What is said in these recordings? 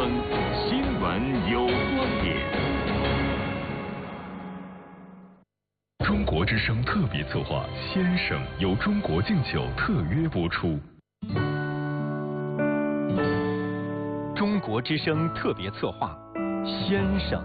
新闻有观点。中国之声特别策划《先生》由中国敬酒特约播出。 中国之声特别策划《先生》。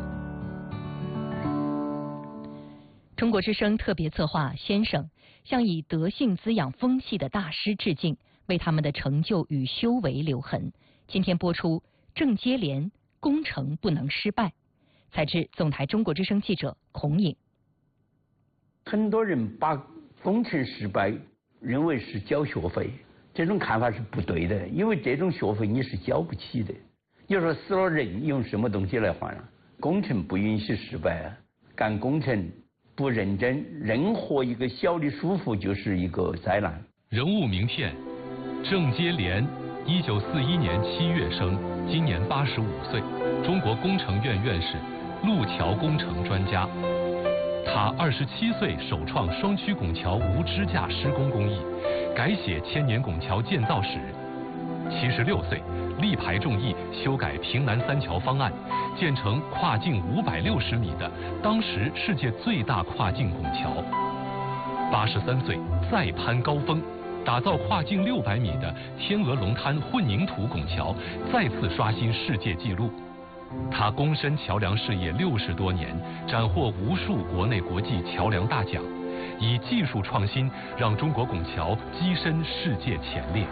中国之声特别策划《先生》向以德性滋养风气的大师致敬，为他们的成就与修为留痕。今天播出郑接连工程不能失败。采自总台中国之声记者孔颖。 很多人把工程失败认为是缴学费，这种看法是不对的，因为这种学费你是交不起的。你说死了人用什么东西来还啊？工程不允许失败啊！干工程不认真，任何一个小的疏忽就是一个灾难。 人物名片：郑接连，1941年7月生，今年85岁，中国工程院院士，路桥工程专家。他27岁首创双曲拱桥无支架施工工艺，改写千年拱桥建造史。76岁，力排众议，修改平南三桥方案，建成跨径560米的当时世界最大跨境拱桥。83岁，再攀高峰，打造跨径600米的天鹅龙滩混凝土拱桥，再次刷新世界纪录。他躬身桥梁事业60多年，斩获无数国内国际桥梁大奖，以技术创新让中国拱桥跻身世界前列。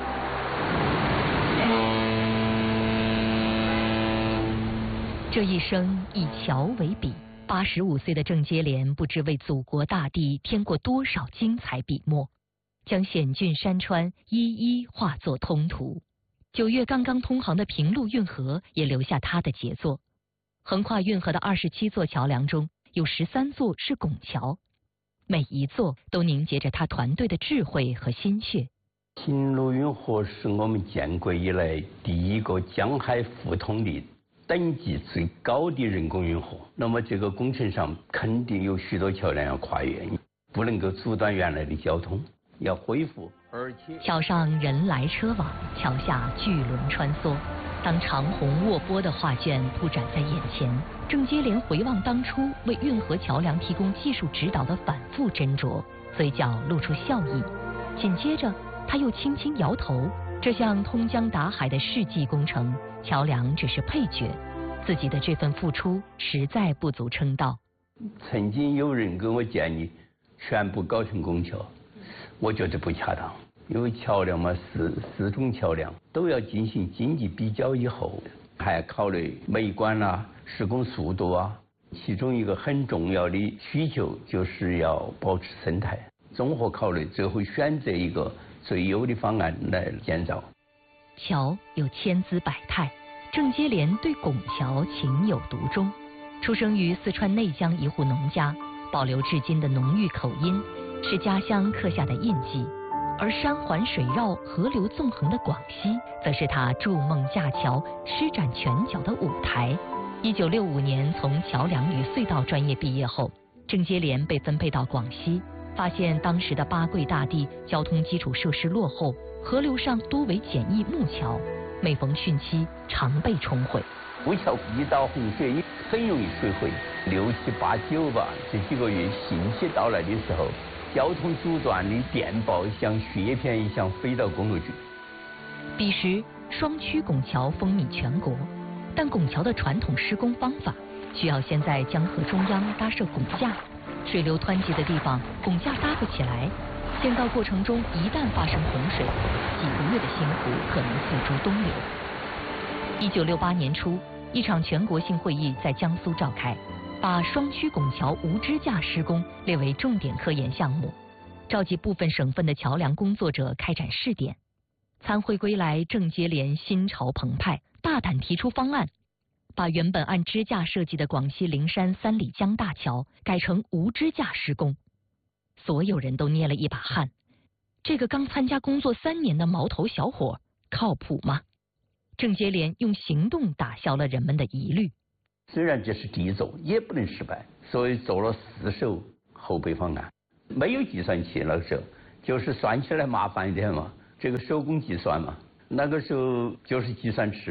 这一生以桥为笔，85岁的郑接连不知为祖国大地添过多少精彩笔墨，将险峻山川一一化作通途。9月刚刚通航的平陆运河也留下他的杰作。横跨运河的27座桥梁中，有13座是拱桥，每一座都凝结着他团队的智慧和心血。 平陆运河是我们建国以来第一个江海互通的等级最高的人工运河。那么这个工程上肯定有许多桥梁要跨越，不能够阻断原来的交通，要恢复。而且桥上人来车往，桥下巨轮穿梭。当长虹卧波的画卷铺展在眼前，郑接连回望当初为运河桥梁提供技术指导的反复斟酌，嘴角露出笑意。紧接着他又轻轻摇头，这项通江达海的世纪工程，桥梁只是配角，自己的这份付出实在不足称道。 曾经有人给我建议全部搞成拱桥，我觉得不恰当，因为桥梁嘛是4种桥梁都要进行经济比较以后，还要考虑美观啊、施工速度啊。其中一个很重要的需求就是要保持生态，综合考虑，最后选择一个最优的方案来建造。 桥有千姿百态，郑接连对拱桥情有独钟。出生于四川内江一户农家，保留至今的浓郁口音是家乡刻下的印记，而山环水绕、河流纵横的广西，则是他筑梦架桥、施展拳脚的舞台。1965年从桥梁与隧道专业毕业后，郑接连被分配到广西，发现当时的八桂大地交通基础设施落后，河流上多为简易木桥，每逢汛期常被冲毁。 木桥遇到洪水很容易水毁，6、7、8、9吧，这几个月汛期到来的时候，交通阻断的电报像雪片一样飞到公路局。 彼时双曲拱桥风靡全国，但拱桥的传统施工方法需要先在江河中央搭设拱架，水流湍急的地方拱架搭不起来，建造过程中一旦发生洪水，几个月的辛苦可能付诸东流。1968年初，一场全国性会议在江苏召开，把双曲拱桥无支架施工列为重点科研项目，召集部分省份的桥梁工作者开展试点。参会归来，郑接连心潮澎湃，大胆提出方案，把原本按支架设计的广西灵山3里江大桥改成无支架施工。所有人都捏了一把汗，这个刚参加工作3年的毛头小伙靠谱吗？郑接连用行动打消了人们的疑虑。 虽然这是第一座，也不能失败，所以做了4手后备方案。没有计算器那个时候，就是算起来麻烦一点嘛，这个手工计算嘛。那个时候就是计算尺，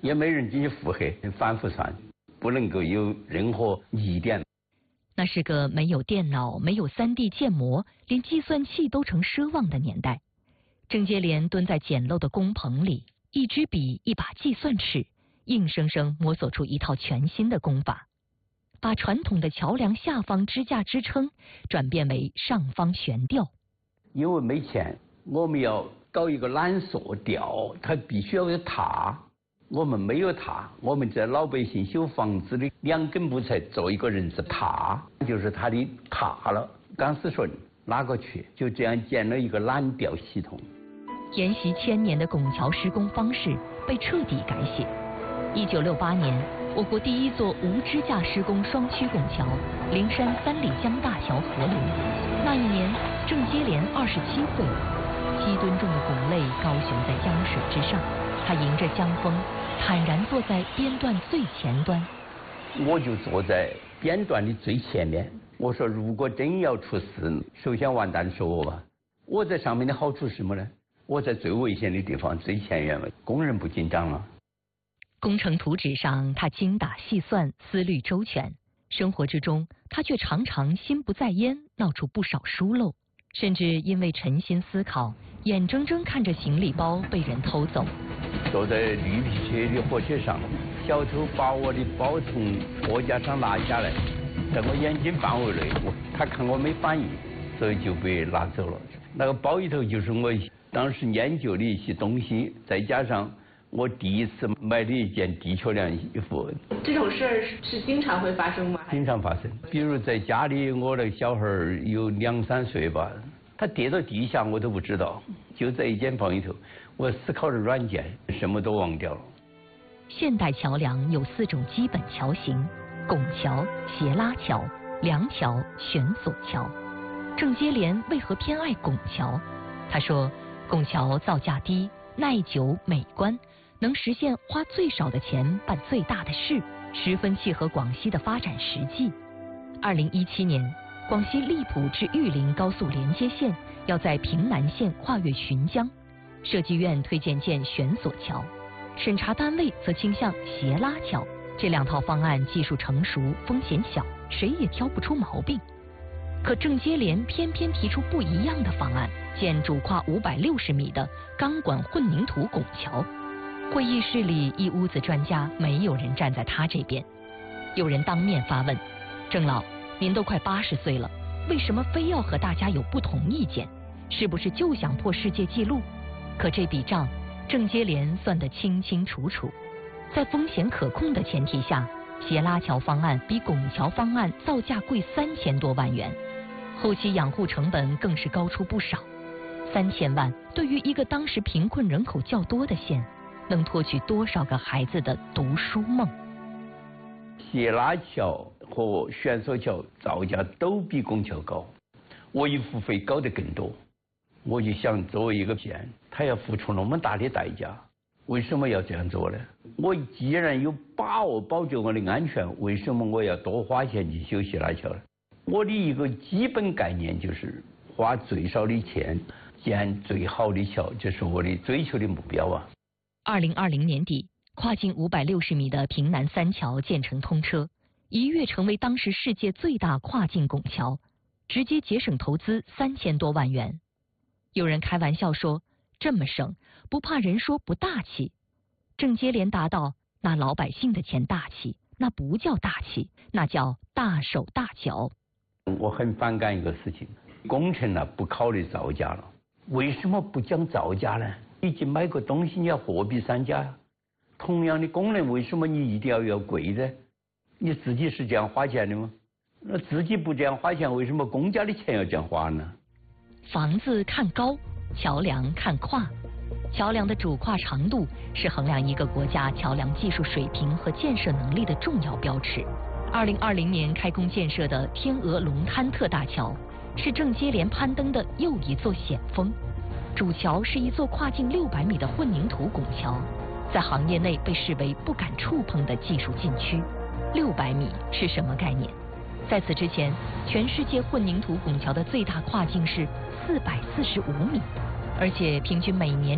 也没人进去复核，反复算，不能够有任何疑点。 那是个没有电脑、没有3D 建模，连计算器都成奢望的年代。郑接连蹲在简陋的工棚里，一支笔，一把计算尺，硬生生摸索出一套全新的工法，把传统的桥梁下方支架支撑转变为上方悬吊。 因为没钱，我们要搞一个缆索吊，它必须要有塔。我们没有塔，我们在老百姓修房子的2根木材做一个人字塔，就是它的塔了。钢丝绳拉过去，就这样建了一个缆吊系统。 沿袭1000年的拱桥施工方式被彻底改写。1968年，我国第一座无支架施工双曲拱桥——灵山3里江大桥合炉。那一年，郑接连27岁，7吨重的拱肋高悬在江水之上，他迎着江风，坦然坐在边段最前端。 我就坐在边段的最前面。我说，如果真要出事，首先完蛋是我吧。我在上面的好处是什么呢？我在最危险的地方最前沿，工人不紧张了。 工程图纸上，他精打细算，思虑周全；生活之中，他却常常心不在焉，闹出不少疏漏，甚至因为沉心思考，眼睁睁看着行李包被人偷走。 坐在绿皮车的火车上，小偷把我的包从货架上拿下来，在我眼睛范围内，他看我没反应，所以就被拿走了。那个包里头就是我当时研究的一些东西，再加上我第一次买的一件地球凉衣服。 这种事儿是经常会发生吗？ 经常发生。比如在家里，我那个小孩有2、3岁吧，他跌到地下我都不知道，就在一间房里头，我思考的软件什么都忘掉了。 现代桥梁有4种基本桥型：拱桥、斜拉桥、梁桥、悬索桥。郑接连为何偏爱拱桥？他说，拱桥造价低、耐久、美观，能实现花最少的钱办最大的事，十分契合广西的发展实际。2017年，广西荔浦至玉林高速连接线要在平南县跨越浔江，设计院推荐建悬索桥，审查单位则倾向斜拉桥。这2套方案技术成熟，风险小，谁也挑不出毛病。可郑接连偏偏提出不一样的方案，建主跨560米的钢管混凝土拱桥。会议室里一屋子专家，没有人站在他这边。有人当面发问：郑老，您都快80岁了，为什么非要和大家有不同意见？是不是就想破世界纪录？可这笔账，郑接连算得清清楚楚。在风险可控的前提下，斜拉桥方案比拱桥方案造价贵3000多万元，后期养护成本更是高出不少。3000万对于一个当时贫困人口较多的县，能托举多少个孩子的读书梦？ 斜拉桥和悬索桥造价都比拱桥高，维护费高得更多。我就想，作为一个县，他要付出那么大的代价，为什么要这样做呢？我既然有把握保证我的安全，为什么我要多花钱去修斜拉桥呢？我的一个基本概念就是花最少的钱建最好的桥，这是我的追求的目标啊。 2020年底，跨径560米的平南3桥建成通车，一跃成为当时世界最大跨境拱桥，直接节省投资3000多万元。有人开玩笑说，这么省，不怕人说不大气。郑接连答道，拿老百姓的钱大气，那不叫大气，那叫大手大脚。 我很反感一个事情，工程呢不考虑造价了，为什么不讲造价呢？你去买个东西你要货比三家呀。同样的功能，为什么你一定要贵呢？你自己是这样花钱的吗？那自己不这样花钱，为什么公家的钱要这样花呢？ 房子看高，桥梁看跨。桥梁的主跨长度是衡量一个国家桥梁技术水平和建设能力的重要标尺。2020年开工建设的天鹅龙滩特大桥，是郑接连攀登的又一座险峰。主桥是一座跨径600米的混凝土拱桥，在行业内被视为不敢触碰的技术禁区。600米是什么概念？在此之前，全世界混凝土拱桥的最大跨径是445米，而且平均每年